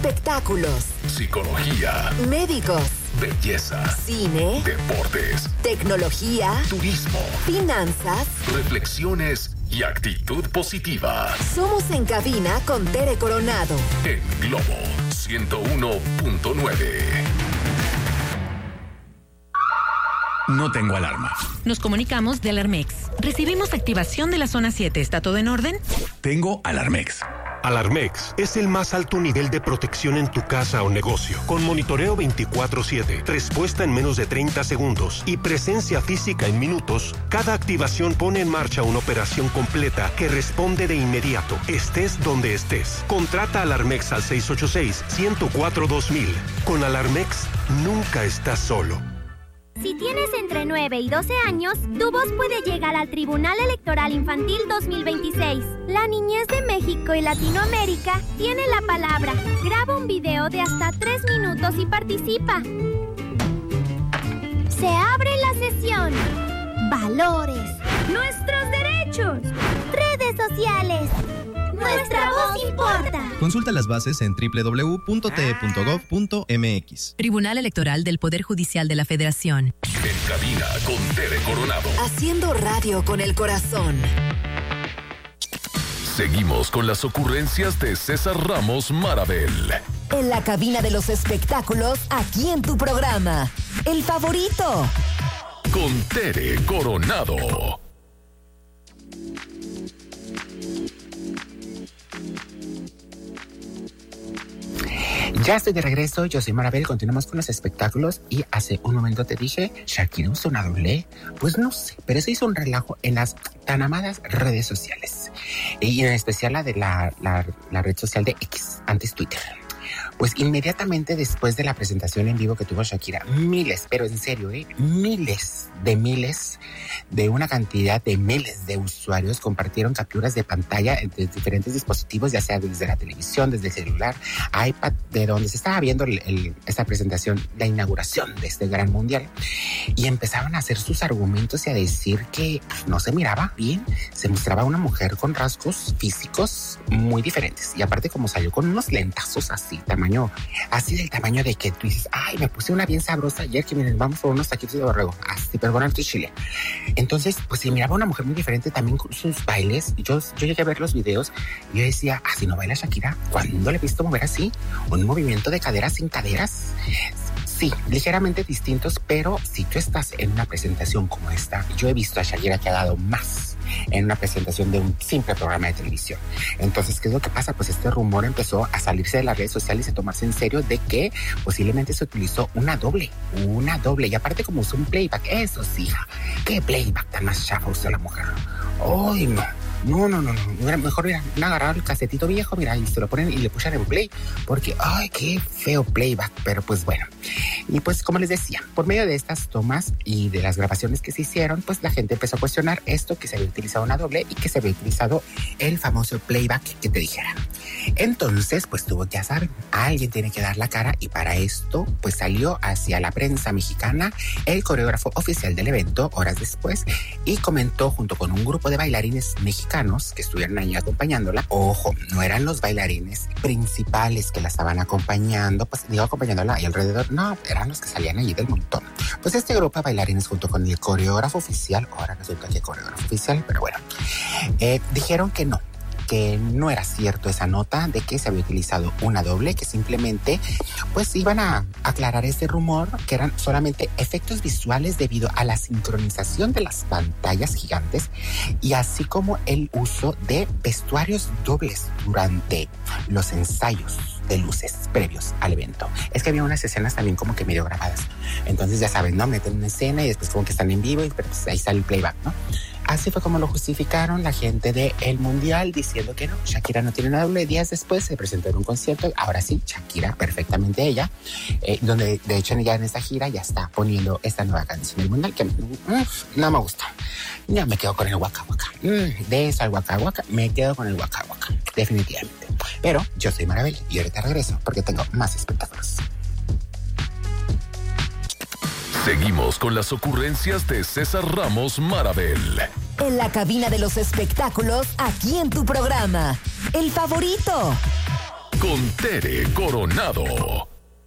espectáculos, psicología, médicos, belleza, cine, deportes, tecnología, turismo, finanzas, reflexiones y actitud positiva. Somos En Cabina con Tere Coronado. En Globo 101.9. No tengo alarma. Nos comunicamos de Alarmex. Recibimos activación de la zona 7. ¿Está todo en orden? Tengo Alarmex. Alarmex es el más alto nivel de protección en tu casa o negocio, con monitoreo 24/7, respuesta en menos de 30 segundos y presencia física en minutos. Cada activación pone en marcha una operación completa que responde de inmediato, estés donde estés. Contrata Alarmex al 686-104-2000. Con Alarmex, nunca estás solo. Si tienes entre 9 y 12 años, tu voz puede llegar al Tribunal Electoral Infantil 2026. La niñez de México y Latinoamérica tiene la palabra. Graba un video de hasta 3 minutos y participa. Se abre la sesión. Valores. Nuestros derechos. Redes sociales. Nuestra voz importa. Consulta las bases en www.te.gov.mx. Tribunal Electoral del Poder Judicial de la Federación. En Cabina con Tere Coronado. Haciendo radio con el corazón. Seguimos con las ocurrencias de César Ramos Marabel. En la cabina de los espectáculos, aquí en tu programa. El favorito. Con Tere Coronado. Ya estoy de regreso, yo soy Marabel, continuamos con los espectáculos y hace un momento te dije, ¿Shakira usa una doble? Pues no sé, pero eso hizo un relajo en las tan amadas redes sociales y en especial la de la red social de X, antes Twitter. Pues inmediatamente después de la presentación en vivo que tuvo Shakira, miles, pero en serio, miles de una cantidad de miles de usuarios compartieron capturas de pantalla de diferentes dispositivos, ya sea desde la televisión, desde el celular, iPad, de donde se estaba viendo esta presentación, la inauguración de este gran mundial, y empezaban a hacer sus argumentos y a decir que no se miraba bien, se mostraba una mujer con rasgos físicos muy diferentes, y aparte como salió con unos lentazos así del tamaño de que tú dices, ay, me puse una bien sabrosa ayer, que miren, vamos por unos taquitos de borrego, así, pero con harto chile. Entonces, pues se miraba una mujer muy diferente también con sus bailes. Yo llegué a ver los videos y yo decía, así no baila Shakira. ¿Cuándo le he visto mover así? Un movimiento de caderas sin caderas. Sí, ligeramente distintos, pero si tú estás en una presentación como esta, yo he visto a Shakira que ha dado más en una presentación de un simple programa de televisión. Entonces, ¿qué es lo que pasa? Pues este rumor empezó a salirse de las redes sociales y a tomarse en serio de que posiblemente se utilizó una doble. Y aparte como usó un playback, eso sí, hija, ¿qué playback tan más chafa usó la mujer? ¡Ay, no! Mejor hubieran agarrado el casetito viejo, mira, y se lo ponen y le pushan en play, porque, ay, qué feo playback, pero pues bueno. Y pues, como les decía, por medio de estas tomas y de las grabaciones que se hicieron, pues la gente empezó a cuestionar esto, que se había utilizado una doble y que se había utilizado el famoso playback que te dijeran. Entonces, pues ya saben, alguien tiene que dar la cara, y para esto, pues salió hacia la prensa mexicana el coreógrafo oficial del evento horas después y comentó junto con un grupo de bailarines mexicanos que estuvieron ahí acompañándola. Ojo, no eran los bailarines principales que la estaban acompañando, pues digo acompañándola ahí alrededor, no, eran los que salían allí del montón. Pues este grupo de bailarines junto con el coreógrafo oficial, ahora resulta que coreógrafo oficial, pero bueno, dijeron que no era cierto esa nota de que se había utilizado una doble, que simplemente pues iban a aclarar ese rumor, que eran solamente efectos visuales debido a la sincronización de las pantallas gigantes y así como el uso de vestuarios dobles durante los ensayos de luces previos al evento. Es que había unas escenas también como que medio grabadas, entonces ya saben, ¿no? Meten una escena y después como que están en vivo, pero pues ahí sale el playback, ¿no? Así fue como lo justificaron la gente del Mundial, diciendo que no, Shakira no tiene una doble. Días después se presentó en un concierto, ahora sí, Shakira, perfectamente ella, donde de hecho ya en esta gira ya está poniendo esta nueva canción del Mundial, que no me gusta. Ya me quedo con el Waka Waka. De eso al Waka Waka, me quedo con el Waka Waka, definitivamente. Pero yo soy Marabel y ahorita regreso porque tengo más espectáculos. Seguimos con las ocurrencias de César Ramos Marabel. En la cabina de los espectáculos, aquí en tu programa. El favorito. con Tere Coronado.